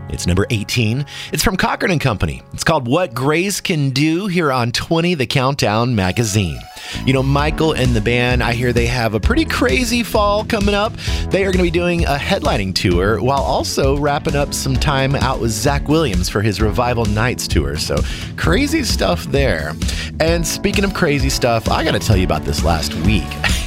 It's number 18. It's from Cochran & Company. It's called What Grace Can Do here on 20 The Countdown magazine. You know, Michael and the band, I hear they have a pretty crazy fall coming up. They are going to be doing a headlining tour while also wrapping up some time out with Zach Williams for his Revival Nights tour. So crazy stuff there. And speaking of crazy stuff, I got to tell you about this last week.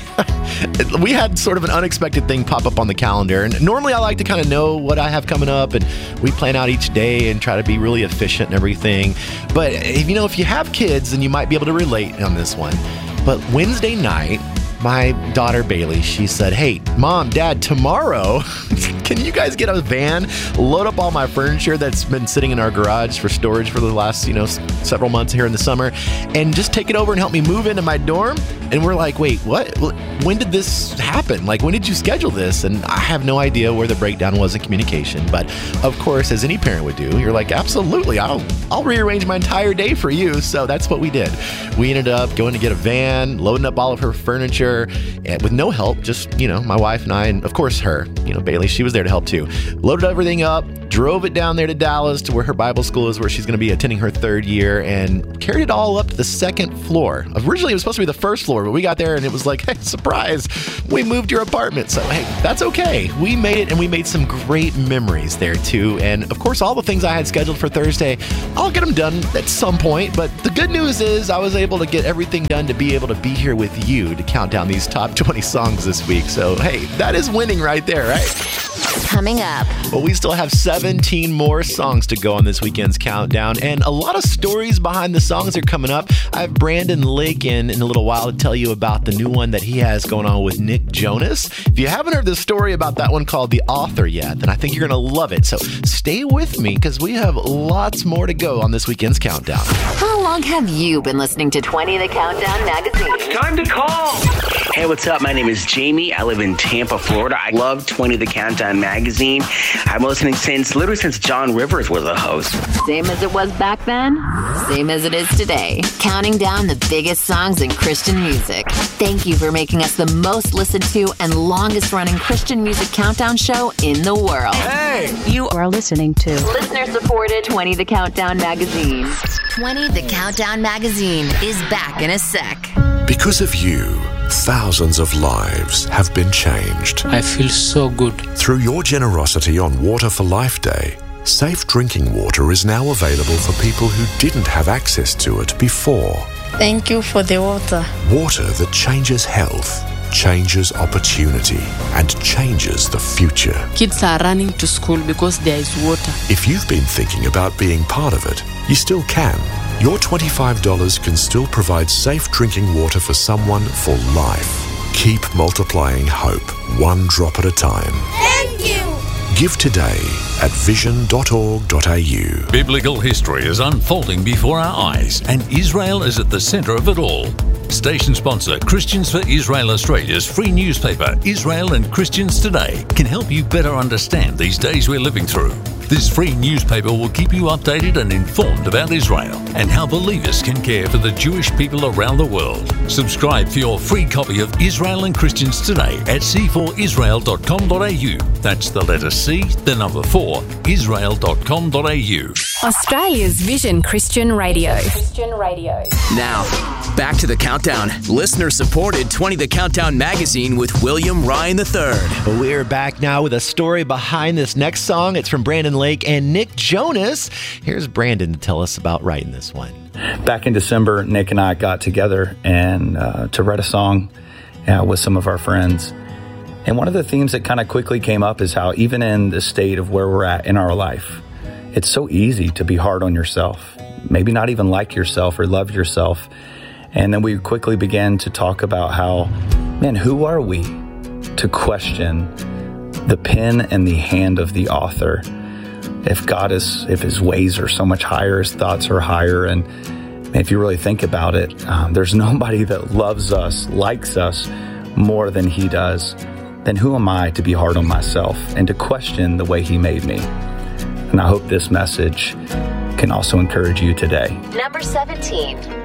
We had sort of an unexpected thing pop up on the calendar. And normally I like to kind of know what I have coming up, and we plan out each day and try to be really efficient and everything. But if you have kids, then you might be able to relate on this one. But Wednesday night, my daughter Bailey, she said, "Hey, Mom, Dad, tomorrow, can you guys get a van, load up all my furniture that's been sitting in our garage for storage for the last, several months here in the summer, and just take it over and help me move into my dorm?" And we're like, "Wait, what? When did this happen? Like, when did you schedule this?" And I have no idea where the breakdown was in communication. But of course, as any parent would do, you're like, "Absolutely, I'll rearrange my entire day for you." So that's what we did. We ended up going to get a van, loading up all of her furniture, and with no help, just, my wife and I, and of course her, Bailey, she was there to help too. Loaded everything up, drove it down there to Dallas to where her Bible school is, where she's going to be attending her third year, and carried it all up to the second floor. Originally, it was supposed to be the first floor, but we got there and it was like, "Hey, surprise, we moved your apartment." So, hey, that's okay. We made it, and we made some great memories there too. And of course, all the things I had scheduled for Thursday, I'll get them done at some point. But the good news is I was able to get everything done to be able to be here with you to count down these top 20 songs this week. So, hey, that is winning right there, right? Coming up. Well, we still have 17 more songs to go on this weekend's countdown, and a lot of stories behind the songs are coming up. I have Brandon Lake in a little while to tell you about the new one that he has going on with Nick Jonas. If you haven't heard the story about that one called The Author yet, then I think you're going to love it. So stay with me, because we have lots more to go on this weekend's countdown. How long have you been listening to 20 The Countdown magazine? It's time to call. Hey, what's up? My name is Jamie. I live in Tampa, Florida. I love 20 The Countdown magazine. I've been listening literally since John Rivers was a host. Same as it was back then, same as it is today. Counting down the biggest songs in Christian music. Thank you for making us the most listened to and longest running Christian music countdown show in the world. Hey! You are listening to listener-supported 20 The Countdown magazine. 20 The Countdown magazine is back in a sec. Because of you, thousands of lives have been changed. I feel so good. Through your generosity on Water for Life Day, safe drinking water is now available for people who didn't have access to it before. Thank you for the water. Water that changes health, changes opportunity, and changes the future. Kids are running to school because there is water. If you've been thinking about being part of it, you still can. Your $25 can still provide safe drinking water for someone for life. Keep multiplying hope, one drop at a time. Thank you! Give today at vision.org.au. Biblical history is unfolding before our eyes, and Israel is at the center of it all. Station sponsor Christians for Israel Australia's free newspaper, Israel and Christians Today, can help you better understand these days we're living through. This free newspaper will keep you updated and informed about Israel and how believers can care for the Jewish people around the world. Subscribe for your free copy of Israel and Christians Today at c4israel.com.au. That's the letter C, the number 4, israel.com.au. Australia's Vision Christian Radio. Now, back to the countdown. Listener-supported 20 The Countdown magazine with William Ryan III. We're back now with a story behind this next song. It's from Brandon Lake and Nick Jonas. Here's Brandon to tell us about writing this one. Back in December, Nick and I got together and to write a song with some of our friends. And one of the themes that kind of quickly came up is how even in the state of where we're at in our life, it's so easy to be hard on yourself, maybe not even like yourself or love yourself. And then we quickly began to talk about how, man, who are we to question the pen and the hand of the author? If his ways are so much higher, his thoughts are higher. And if you really think about it, there's nobody that loves us, likes us more than he does. Then who am I to be hard on myself and to question the way he made me? And I hope this message can also encourage you today. Number 17.